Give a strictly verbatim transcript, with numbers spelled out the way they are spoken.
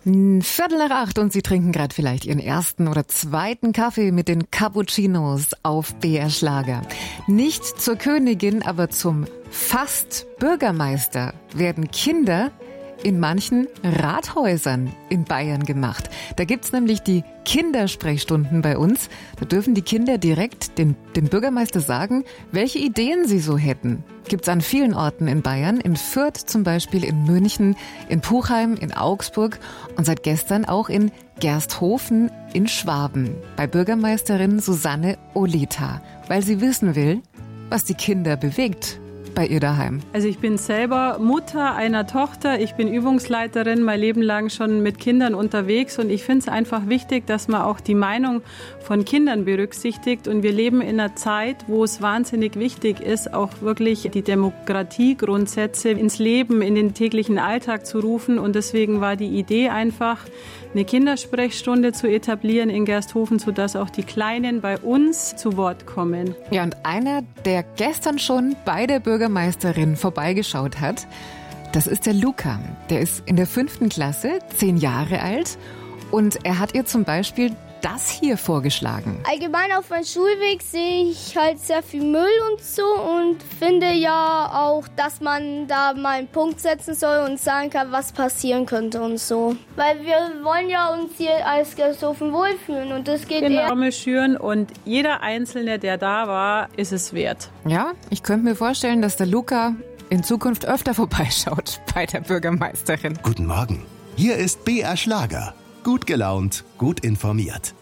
Viertel nach acht und Sie trinken gerade vielleicht Ihren ersten oder zweiten Kaffee mit den Cappuccinos auf B R Schlager. Nicht zur Königin, aber zum fast Bürgermeister werden Kinder in manchen Rathäusern in Bayern gemacht. Da gibt's nämlich die Kindersprechstunden bei uns. Da dürfen die Kinder direkt dem, dem Bürgermeister sagen, welche Ideen sie so hätten. Gibt's an vielen Orten in Bayern, in Fürth zum Beispiel, in München, in Puchheim, in Augsburg und seit gestern auch in Gersthofen in Schwaben bei Bürgermeisterin Susanne Olita, weil sie wissen will, was die Kinder bewegt bei ihr daheim. Also ich bin selber Mutter einer Tochter, ich bin Übungsleiterin, mein Leben lang schon mit Kindern unterwegs und ich finde es einfach wichtig, dass man auch die Meinung von Kindern berücksichtigt und wir leben in einer Zeit, wo es wahnsinnig wichtig ist, auch wirklich die Demokratiegrundsätze ins Leben, in den täglichen Alltag zu rufen und deswegen war die Idee einfach, eine Kindersprechstunde zu etablieren in Gersthofen, sodass auch die Kleinen bei uns zu Wort kommen. Ja, und einer, der gestern schon bei der Bürgermeisterin vorbeigeschaut hat, das ist der Luca. Der ist in der fünften Klasse, zehn Jahre alt und er hat ihr zum Beispiel das hier vorgeschlagen. Allgemein auf meinem Schulweg sehe ich halt sehr viel Müll und so und finde ja auch, dass man da mal einen Punkt setzen soll und sagen kann, was passieren könnte und so. Weil wir wollen ja uns hier als Gersthofen wohlfühlen und das geht genau. eher... Trommel schüren und jeder Einzelne, der da war, ist es wert. Ja, ich könnte mir vorstellen, dass der Luca in Zukunft öfter vorbeischaut bei der Bürgermeisterin. Guten Morgen, hier ist B R Schlager. Gut gelaunt, gut informiert.